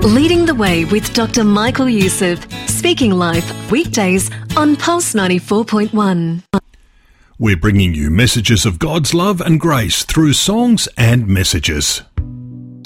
Leading the Way with Dr. Michael Youssef, speaking live weekdays on Pulse 94.1. We're bringing you messages of God's love and grace through songs and messages.